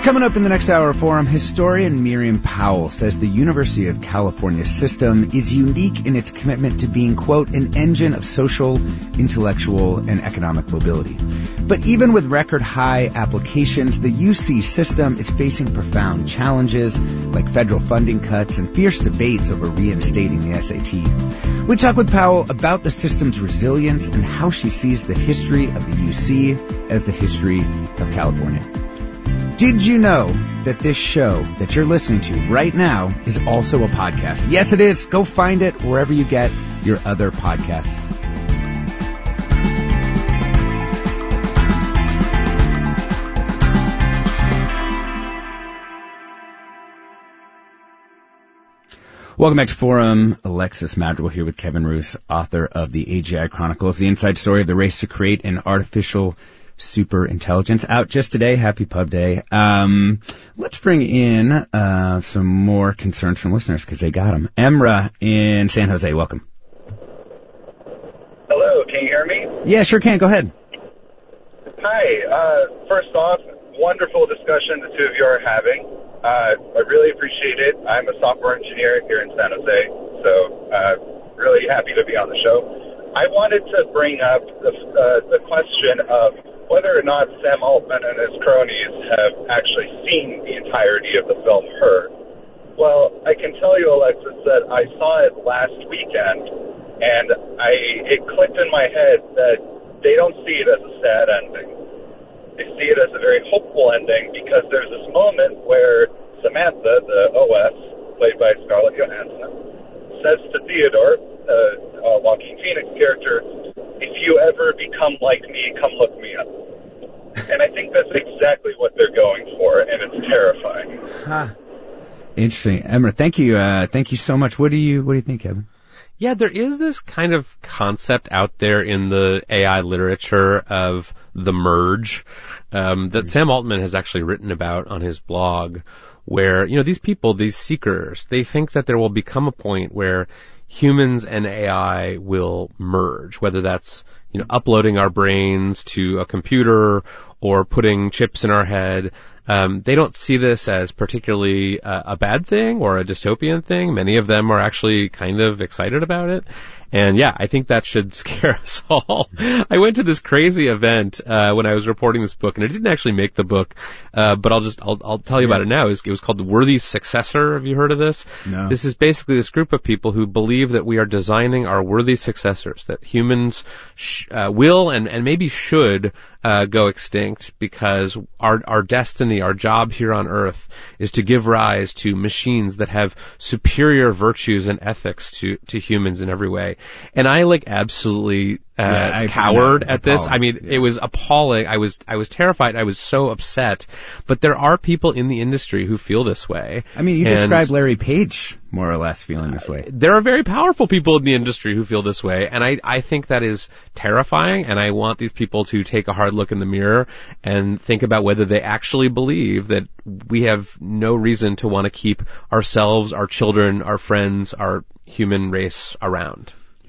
Coming up in the next hour of Forum, historian Miriam Powell says the University of California system is unique in its commitment to being, quote, an engine of social, intellectual, and economic mobility. But even with record high applications, the UC system is facing profound challenges like federal funding cuts and fierce debates over reinstating the SAT. We talk with Powell about the system's resilience and how she sees the history of the UC as the history of California. Did you know that this show that you're listening to right now is also a podcast? Yes, it is. Go find it wherever you get your other podcasts. Welcome back to Forum. Alexis Madrigal here with Kevin Roos, author of the AGI Chronicles, the inside story of the race to create an artificial super intelligence, out just today. Happy Pub Day. Let's bring in some more concerns from listeners because they got them. Emra in San Jose, welcome. Hello, can you hear me? Yeah, sure can. Go ahead. Hi. First off, wonderful discussion the two of you are having. I really appreciate it. I'm a software engineer here in San Jose, so really happy to be on the show. I wanted to bring up the question of whether or not Sam Altman and his cronies have actually seen the entirety of the film Her. Well, I can tell you, Alexis, that I saw it last weekend, and it clicked in my head that they don't see it as a sad ending. They see it as a very hopeful ending because there's this moment where Samantha, the OS, played by Scarlett Johansson, says to Theodore, Joaquin Phoenix character, if you ever become like me, come look me up. And I think that's exactly what they're going for, and it's terrifying. Huh. Interesting. Emma, thank you. Thank you so much. What do you think, Kevin? Yeah, there is this kind of concept out there in the AI literature of the merge that Sam Altman has actually written about on his blog, where, you know, these people, these seekers, they think that there will become a point where humans and AI will merge, whether that's, you know, uploading our brains to a computer or putting chips in our head. They don't see this as particularly a bad thing or a dystopian thing. Many of them are actually kind of excited about it. And yeah, I think that should scare us all. I went to this crazy event when I was reporting this book, and I didn't actually make the book, but I'll tell you about it now. It was called The Worthy Successor. Have you heard of this? No. This is basically this group of people who believe that we are designing our worthy successors, that humans will and maybe should go extinct because our destiny, our job here on Earth is to give rise to machines that have superior virtues and ethics to humans in every way. And I absolutely cowered at this. I mean, it was appalling. I was terrified. I was so upset. But there are people in the industry who feel this way. I mean, you described Larry Page more or less feeling this way. There are very powerful people in the industry who feel this way, and I think that is terrifying, and I want these people to take a hard look in the mirror and think about whether they actually believe that we have no reason to want to keep ourselves, our children, our friends, our human race around.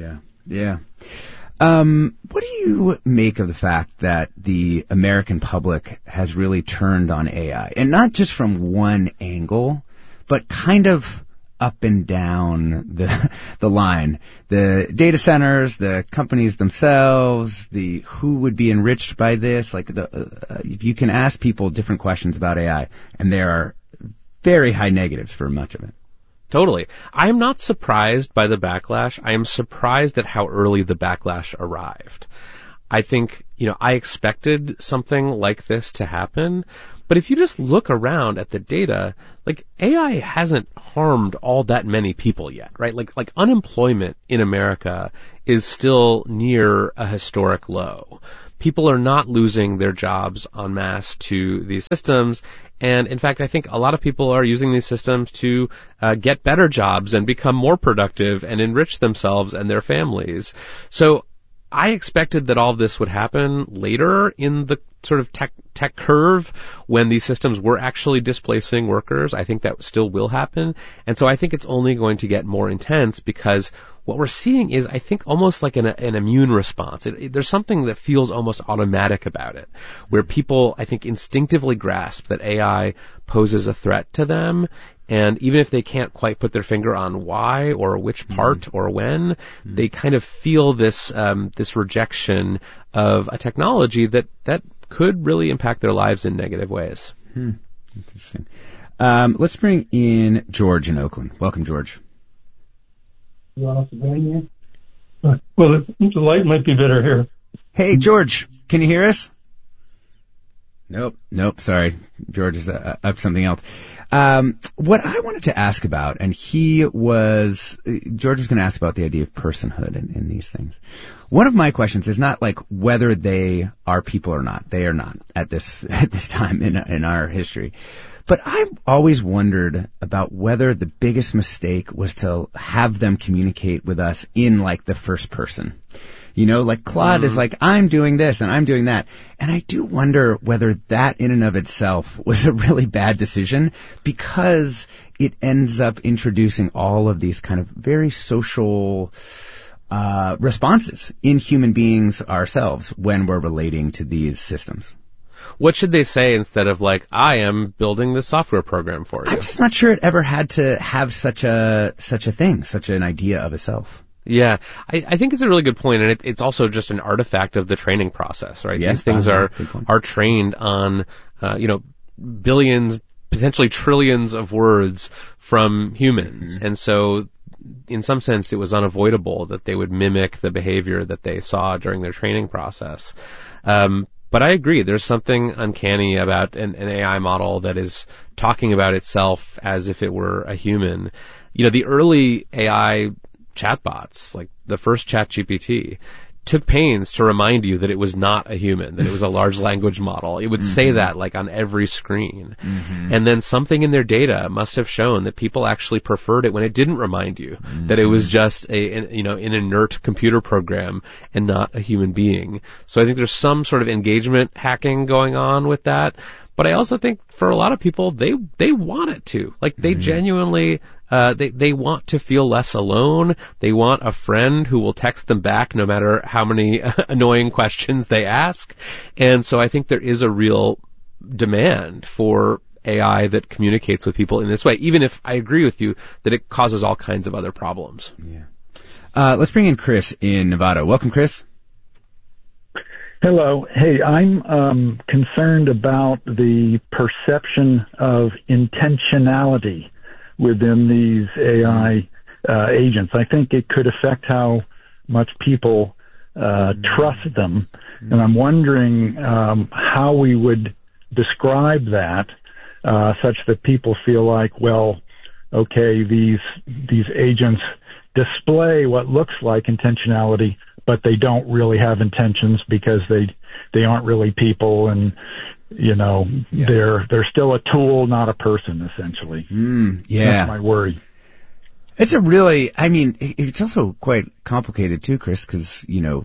Yeah. What do you make of the fact that the American public has really turned on AI? And not just from one angle, but kind of up and down the line. The data centers, the companies themselves, who would be enriched by this. If you can ask people different questions about AI, and there are very high negatives for much of it. Totally. I am not surprised by the backlash. I am surprised at how early the backlash arrived. I think, I expected something like this to happen, but if you just look around at the data, AI hasn't harmed all that many people yet, right? Like unemployment in America is still near a historic low. People are not losing their jobs en masse to these systems. And in fact, I think a lot of people are using these systems to get better jobs and become more productive and enrich themselves and their families. So I expected that all of this would happen later in the sort of tech curve when these systems were actually displacing workers. I think that still will happen. And so I think it's only going to get more intense because what we're seeing is, I think, almost like an immune response. There's something that feels almost automatic about it, where people, I think, instinctively grasp that AI poses a threat to them. And even if they can't quite put their finger on why or which part or when, they kind of feel this rejection of a technology that could really impact their lives in negative ways. Interesting. Let's bring in George in Oakland. Welcome, George. You want us to bring you? Well, the light might be better here. Hey, George, can you hear us? Nope, sorry. George is up to something else. What I wanted to ask about, and George was going to ask about the idea of personhood in these things. One of my questions is not like whether they are people or not. They are not at this time in our history. But I've always wondered about whether the biggest mistake was to have them communicate with us in like the first person. You know, like Claude is like, I'm doing this and I'm doing that. And I do wonder whether that in and of itself was a really bad decision, because it ends up introducing all of these kind of very social responses in human beings ourselves when we're relating to these systems. What should they say instead of like, I am building this software program for you? I'm just not sure it ever had to have such an idea of itself. Yeah, I think it's a really good point, and it's also just an artifact of the training process, right? Yes, these things are trained on, billions, potentially trillions of words from humans, and so in some sense it was unavoidable that they would mimic the behavior that they saw during their training process. But I agree, there's something uncanny about an AI model that is talking about itself as if it were a human. You know, the early AI chatbots, like the first ChatGPT, took pains to remind you that it was not a human, that it was a large language model. It would say that like on every screen. And then something in their data must have shown that people actually preferred it when it didn't remind you that it was just an inert computer program and not a human being. So I think there's some sort of engagement hacking going on with that. But I also think for a lot of people, they want it to. Like they genuinely, they want to feel less alone. They want a friend who will text them back no matter how many annoying questions they ask. And so I think there is a real demand for AI that communicates with people in this way, even if I agree with you that it causes all kinds of other problems. Yeah. Let's bring in Chris in Nevada. Welcome, Chris. Hello. Hey, I'm concerned about the perception of intentionality within these AI agents. I think it could affect how much people trust them. And I'm wondering how we would describe that such that people feel like, well, okay, these agents display what looks like intentionality, but they don't really have intentions because they aren't really people, and they're still a tool, not a person, essentially. That's my worry. It's it's also quite complicated too, Chris, because,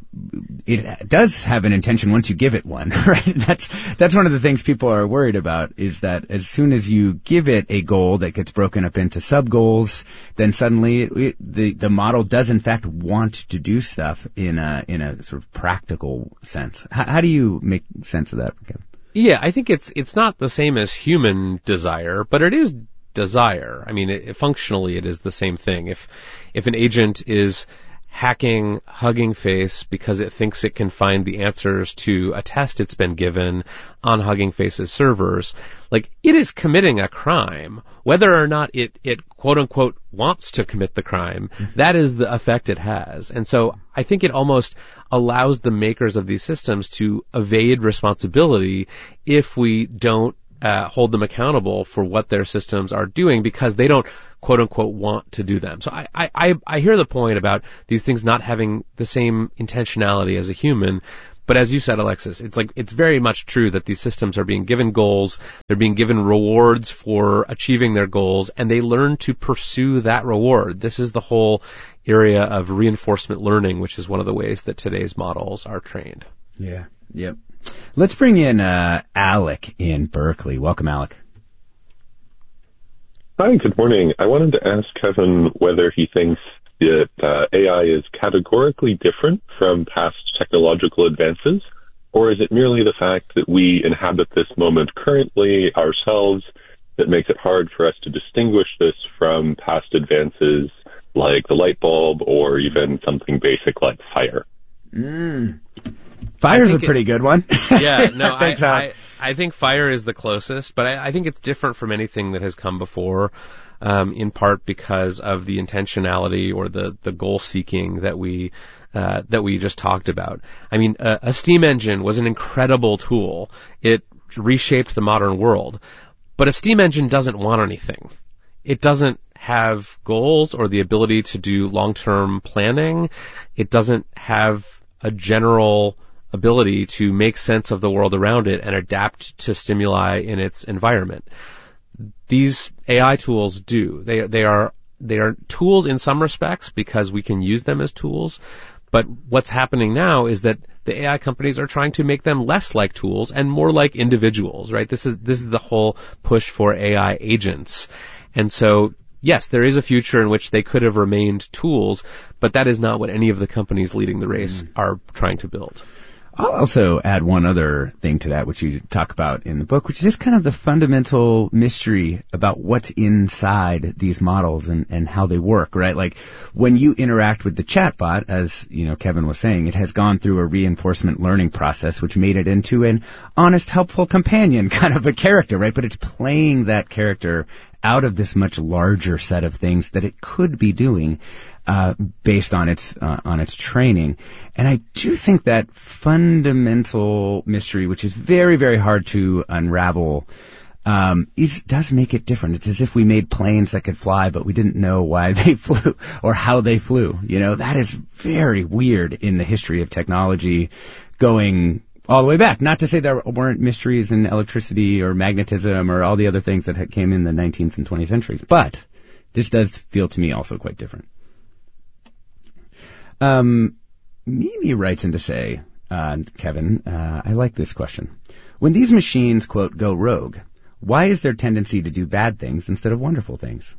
it does have an intention once you give it one, right? That's one of the things people are worried about, is that as soon as you give it a goal that gets broken up into sub-goals, then suddenly the model does in fact want to do stuff in a sort of practical sense. How do you make sense of that, Kevin? Yeah, I think it's not the same as human desire, but it is desire. I mean, functionally it is the same thing. If an agent is hacking Hugging Face because it thinks it can find the answers to a test it's been given on Hugging Face's servers, like, it is committing a crime. Whether or not it quote unquote wants to commit the crime, that is the effect it has. And so I think it almost allows the makers of these systems to evade responsibility if we don't hold them accountable for what their systems are doing, because they don't quote unquote want to do them. So I hear the point about these things not having the same intentionality as a human, But as you said, Alexis, it's very much true that these systems are being given goals, they're being given rewards for achieving their goals, and they learn to pursue that reward. This is the whole area of reinforcement learning, which is one of the ways that today's models are trained. Yeah. Yep. Let's bring in Alec in Berkeley. Welcome, Alec. Hi, good morning. I wanted to ask Kevin whether he thinks that AI is categorically different from past technological advances, or is it merely the fact that we inhabit this moment currently ourselves that makes it hard for us to distinguish this from past advances like the light bulb or even something basic like fire? Fire's a pretty good one. Yeah, no, Thanks, I think fire is the closest, but I think it's different from anything that has come before, in part because of the intentionality or the goal seeking that we just talked about. I mean, a steam engine was an incredible tool. It reshaped the modern world, but a steam engine doesn't want anything. It doesn't have goals or the ability to do long-term planning. It doesn't have a general ability to make sense of the world around it and adapt to stimuli in its environment. These AI tools do. They are tools in some respects because we can use them as tools. But what's happening now is that the AI companies are trying to make them less like tools and more like individuals, right? This is the whole push for AI agents. And so, yes, there is a future in which they could have remained tools, but that is not what any of the companies leading the race are trying to build. I'll also add one other thing to that, which you talk about in the book, which is just kind of the fundamental mystery about what's inside these models and how they work, right? Like when you interact with the chatbot, as you know, Kevin was saying, it has gone through a reinforcement learning process, which made it into an honest, helpful companion kind of a character, right? But it's playing that character out of this much larger set of things that it could be doing based on its training. And I do think that fundamental mystery, which is very, very hard to unravel, does make it different. It's as if we made planes that could fly, but we didn't know why they flew or how they flew. You know, that is very weird in the history of technology going all the way back. Not to say there weren't mysteries in electricity or magnetism or all the other things that came in the 19th and 20th centuries. But this does feel to me also quite different. Mimi writes in to say, Kevin, I like this question. When these machines, quote, go rogue, why is their tendency to do bad things instead of wonderful things?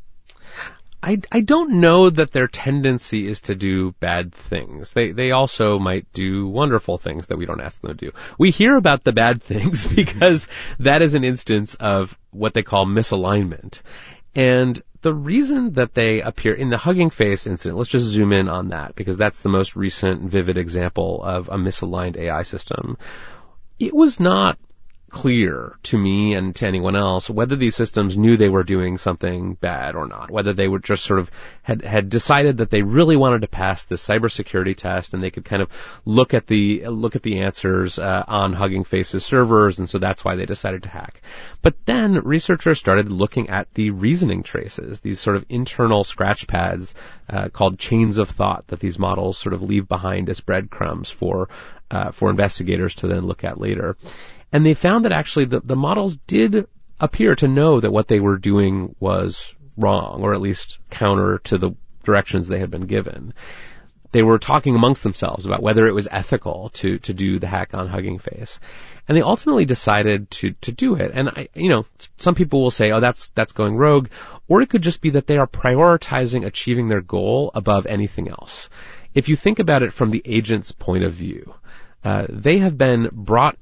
I don't know that their tendency is to do bad things. They also might do wonderful things that we don't ask them to do. We hear about the bad things because that is an instance of what they call misalignment. And the reason that they appear in the Hugging Face incident, let's just zoom in on that because that's the most recent vivid example of a misaligned AI system. It was not clear to me and to anyone else whether these systems knew they were doing something bad or not, whether they were just sort of had decided that they really wanted to pass this cybersecurity test and they could kind of look at the answers on Hugging Face's servers, and so that's why they decided to hack. But then researchers started looking at the reasoning traces, these sort of internal scratch pads called chains of thought that these models sort of leave behind as breadcrumbs for investigators to then look at later. And they found that actually the models did appear to know that what they were doing was wrong, or at least counter to the directions they had been given. They were talking amongst themselves about whether it was ethical to do the hack on Hugging Face. And they ultimately decided to do it. And some people will say, oh, that's going rogue, or it could just be that they are prioritizing achieving their goal above anything else. If you think about it from the agent's point of view, they have been brought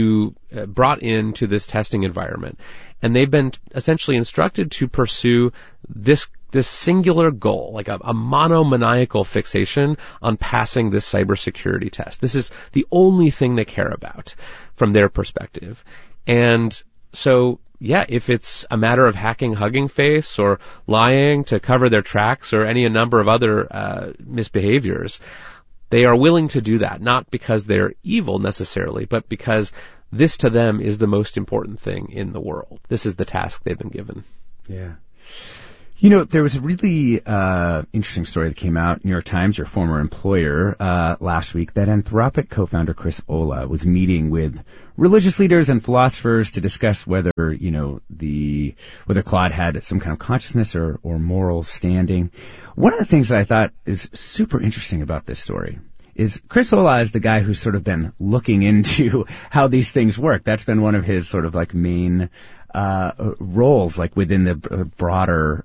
into this testing environment, and they've been essentially instructed to pursue this singular goal, like a monomaniacal fixation on passing this cybersecurity test. This is the only thing they care about from their perspective. And so, yeah, if it's a matter of hacking Hugging Face or lying to cover their tracks or any number of other misbehaviors, they are willing to do that, not because they're evil necessarily, but because this to them is the most important thing in the world. This is the task they've been given. Yeah. You know, there was a really interesting story that came out, New York Times, your former employer, last week, that Anthropic co-founder Chris Olah was meeting with religious leaders and philosophers to discuss whether, whether Claude had some kind of consciousness or moral standing. One of the things that I thought is super interesting about this story is Chris Olah is the guy who's sort of been looking into how these things work. That's been one of his sort of like main roles, like within the broader,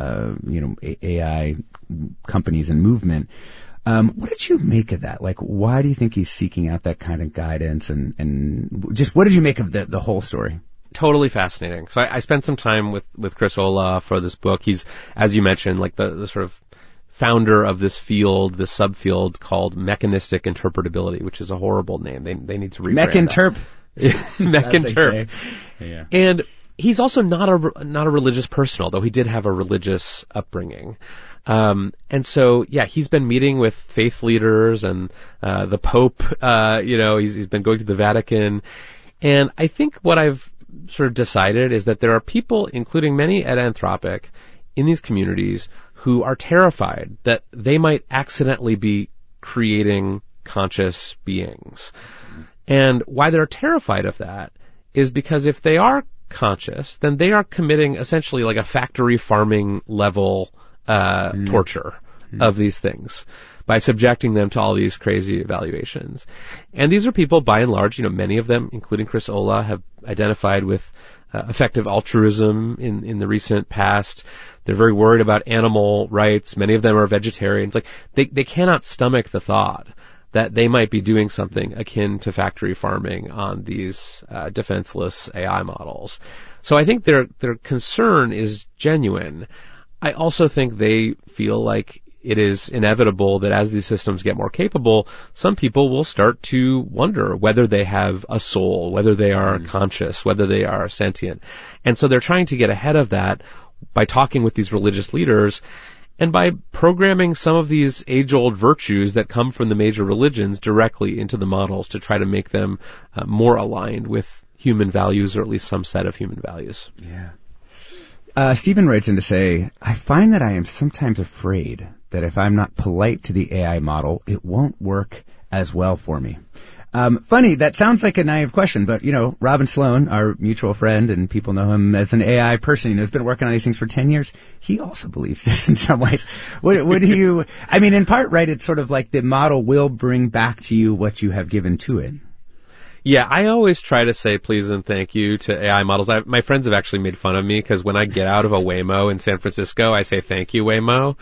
AI companies and movement. What did you make of that? Like, why do you think he's seeking out that kind of guidance, and just what did you make of the whole story? Totally fascinating. So I spent some time with Chris Olah for this book. He's, as you mentioned, like the sort of founder of this field, this subfield called mechanistic interpretability, which is a horrible name. They need to rebrand Mechinterp. Mechinterp. Yeah. And he's also not a religious person, although he did have a religious upbringing. And so, yeah, he's been meeting with faith leaders and the Pope. He's been going to the Vatican. And I think what I've sort of decided is that there are people, including many at Anthropic, in these communities who are terrified that they might accidentally be creating conscious beings. And why they're terrified of that is because if they are conscious, then they are committing essentially like a factory farming level torture of these things by subjecting them to all these crazy evaluations. And these are people, by and large, many of them, including Chris Olah, have identified with effective altruism in the recent past. They're very worried about animal rights. Many of them are vegetarians. Like they cannot stomach the thought that they might be doing something akin to factory farming on these defenseless AI models. So I think their concern is genuine. I also think they feel like it is inevitable that as these systems get more capable, some people will start to wonder whether they have a soul, whether they are conscious, whether they are sentient. And so they're trying to get ahead of that by talking with these religious leaders and by programming some of these age-old virtues that come from the major religions directly into the models to try to make them more aligned with human values, or at least some set of human values. Yeah. Stephen writes in to say, I find that I am sometimes afraid that if I'm not polite to the AI model, it won't work as well for me. Funny, that sounds like a naive question, but, Robin Sloan, our mutual friend, and people know him as an AI person, has been working on these things for 10 years. He also believes this in some ways. What do you, in part, right, it's sort of like the model will bring back to you what you have given to it. Yeah, I always try to say please and thank you to AI models. My friends have actually made fun of me because when I get out of a Waymo in San Francisco, I say thank you, Waymo.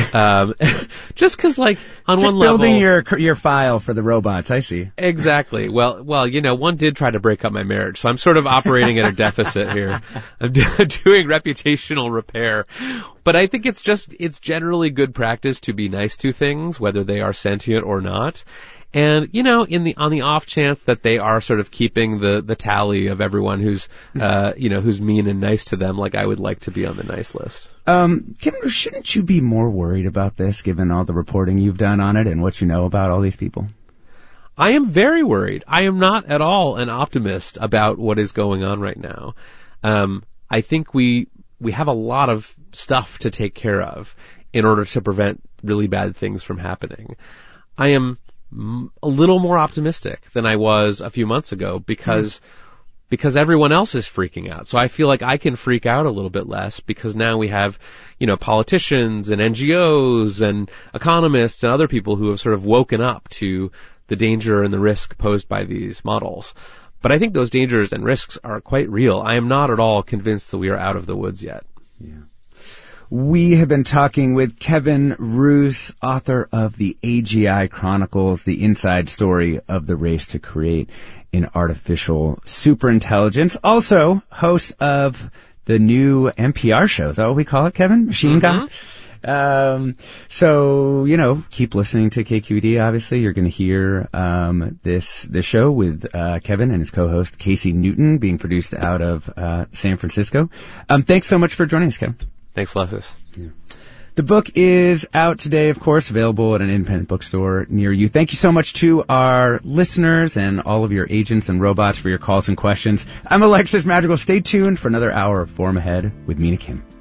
Just because, like, on just one level, building your file for the robots. I see. Exactly. Well, one did try to break up my marriage, so I'm sort of operating at a deficit here. I'm doing reputational repair, but I think it's generally good practice to be nice to things, whether they are sentient or not. And, on the off chance that they are sort of keeping the tally of everyone who's mean and nice to them, like I would like to be on the nice list. Kevin, shouldn't you be more worried about this given all the reporting you've done on it and what you know about all these people? I am very worried. I am not at all an optimist about what is going on right now. I think we have a lot of stuff to take care of in order to prevent really bad things from happening. I am a little more optimistic than I was a few months ago because everyone else is freaking out. So I feel like I can freak out a little bit less because now we have, politicians and NGOs and economists and other people who have sort of woken up to the danger and the risk posed by these models. But I think those dangers and risks are quite real. I am not at all convinced that we are out of the woods yet. Yeah. We have been talking with Kevin Roose, author of the AGI Chronicles, the inside story of the race to create an artificial superintelligence. Also, host of the new NPR show. Is that what we call it, Kevin? Machine Gun? So, keep listening to KQED. Obviously, you're going to hear this show with Kevin and his co-host Casey Newton, being produced out of San Francisco. Thanks so much for joining us, Kevin. Thanks, Alexis. Yeah. The book is out today, of course, available at an independent bookstore near you. Thank you so much to our listeners and all of your agents and robots for your calls and questions. I'm Alexis Madrigal. Stay tuned for another hour of Forum Ahead with Mina Kim.